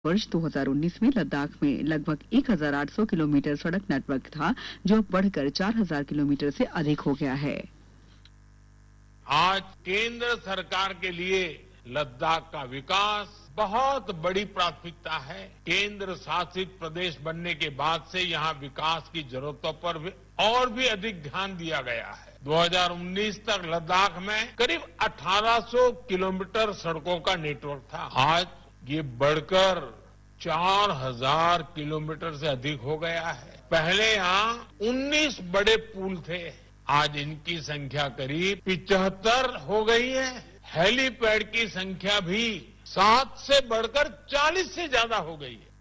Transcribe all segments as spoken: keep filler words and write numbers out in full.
वर्ष दो हज़ार उन्नीस में लद्दाख में लगभग एक हज़ार आठ सौ किलोमीटर सड़क नेटवर्क था, जो अब बढ़कर चार हज़ार किलोमीटर से अधिक हो गया है। आज केंद्र सरकार के लिए लद्दाख का विकास बहुत बड़ी प्राथमिकता है। केंद्र शासित प्रदेश बनने के बाद से यहां विकास की जरूरतों पर भी और भी अधिक ध्यान दिया गया है। दो हज़ार उन्नीस तक लद्दाख में करीब अठारह सौ किलोमीटर सड़कों का नेटवर्क था। आज ये बढ़कर चार हज़ार किलोमीटर से अधिक हो गया है। पहले यहां उन्नीस बड़े पुल थे, आज इनकी संख्या करीब पिचहत्तर हो गई है। हेलीपैड की संख्या भी सात से बढ़कर चालीस से ज्यादा हो गई है।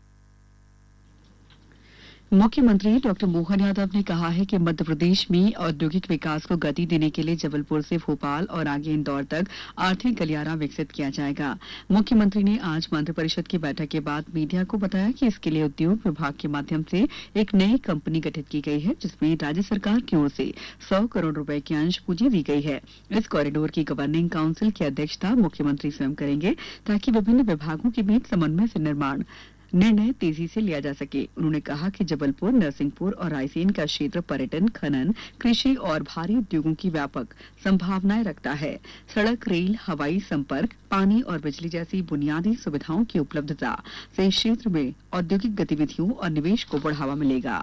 मुख्यमंत्री डॉक्टर मोहन यादव ने कहा है कि मध्य प्रदेश में औद्योगिक विकास को गति देने के लिए जबलपुर से भोपाल और आगे इंदौर तक आर्थिक गलियारा विकसित किया जाएगा। मुख्यमंत्री ने आज मंत्रिपरिषद की बैठक के बाद मीडिया को बताया कि इसके लिए उद्योग विभाग के माध्यम से एक नई कंपनी गठित की गई है, जिसमें राज्य सरकार की ओर से सौ करोड़ रुपए की अंश पूंजी दी गई है। इस कॉरिडोर की गवर्निंग काउंसिल की अध्यक्षता मुख्यमंत्री स्वयं करेंगे, ताकि विभिन्न विभागों के बीच समन्वय से निर्माण निर्णय तेजी से लिया जा सके। उन्होंने कहा कि जबलपुर, नरसिंहपुर और रायसेन का क्षेत्र पर्यटन, खनन, कृषि और भारी उद्योगों की व्यापक संभावनाएं रखता है। सड़क, रेल, हवाई संपर्क, पानी और बिजली जैसी बुनियादी सुविधाओं की उपलब्धता से इस क्षेत्र में औद्योगिक गतिविधियों और निवेश को बढ़ावा मिलेगा।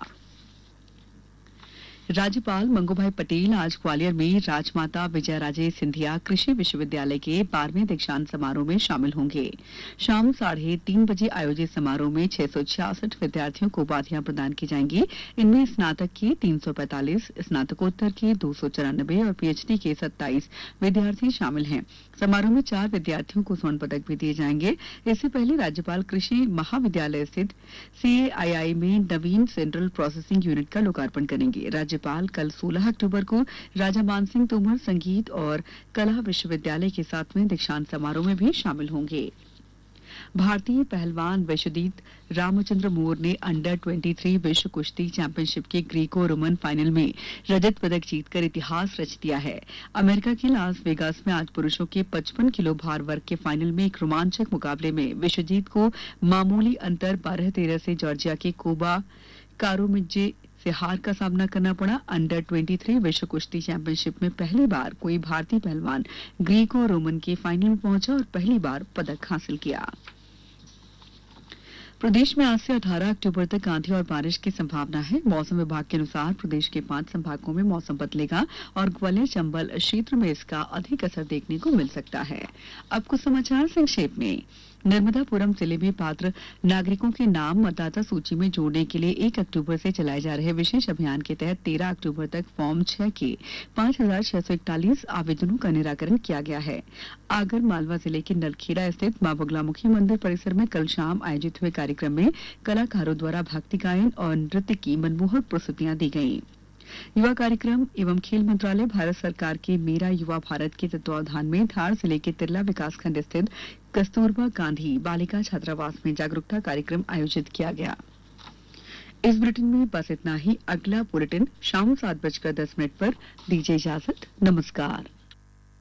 राज्यपाल मंगूभाई पटेल आज ग्वालियर में राजमाता विजयाराजे सिंधिया कृषि विश्वविद्यालय के बारहवें दीक्षांत समारोह में शामिल होंगे। शाम साढ़े तीन बजे आयोजित समारोह में छह सौ छियासठ विद्यार्थियों को उपाधियां प्रदान की जाएंगी। इनमें स्नातक के तीन सौ पैंतालीस, स्नातकोत्तर के दो सौ चौरानबे और पीएचडी के सत्ताईस विद्यार्थी शामिल हैं। समारोह में चार विद्यार्थियों को स्वर्ण पदक भी दिए जाएंगे। इससे पहले राज्यपाल कृषि महाविद्यालय स्थित सीएआईआई में नवीन सेंट्रल प्रोसेसिंग यूनिट का लोकार्पण करेंगे। राज्यपाल कल सोलह अक्टूबर को राजा मानसिंह तोमर संगीत और कला विश्वविद्यालय के सातवें दीक्षांत समारोह में भी शामिल होंगे। भारतीय पहलवान विश्वजीत रामचंद्र मोर ने अंडर तेईस विश्व कुश्ती चैंपियनशिप के ग्रीको रोमन फाइनल में रजत पदक जीतकर इतिहास रच दिया है। अमेरिका के लास वेगास में आज पुरुषों के पचपन किलो भार वर्ग के फाइनल में एक रोमांचक मुकाबले में विश्वजीत को मामूली अंतर बारह तेरह से जॉर्जिया के कोबा कारोमिज्जे से हार का सामना करना पड़ा। अंडर तेईस विश्व कुश्ती चैंपियनशिप में पहली बार कोई भारतीय पहलवान ग्रीको रोमन के फाइनल में पहुंचा और पहली बार पदक हासिल किया। प्रदेश में आज से अठारह अक्टूबर तक आंधी और बारिश की संभावना है। मौसम विभाग के अनुसार प्रदेश के पांच संभागों में मौसम बदलेगा और ग्वालियर चंबल क्षेत्र में इसका अधिक असर देखने को मिल सकता है। अब कुछ समाचार संक्षेप में। नर्मदापुरम जिले में पात्र नागरिकों के नाम मतदाता सूची में जोड़ने के लिए एक अक्टूबर से चलाए जा रहे विशेष अभियान के तहत तेरह अक्टूबर तक फॉर्म छह के पाँच हजार छह सौ इकतालीस आवेदनों का निराकरण किया गया है। आगर मालवा जिले के नलखेड़ा स्थित मां बगलामुखी मंदिर परिसर में कल शाम आयोजित हुए कार्यक्रम में कलाकारों द्वारा भक्ति गायन और नृत्य की मनमोहक प्रस्तुतियां दी गयी। युवा कार्यक्रम एवं खेल मंत्रालय भारत सरकार के मेरा युवा भारत के तत्वावधान में धार जिले के तिरला विकासखंड स्थित कस्तूरबा गांधी बालिका छात्रावास में जागरूकता कार्यक्रम आयोजित किया गया। इस बुलेटिन में बस इतना ही। अगला बुलेटिन शाम सात बजकर दस मिनट पर दीजिए इजाजत। नमस्कार।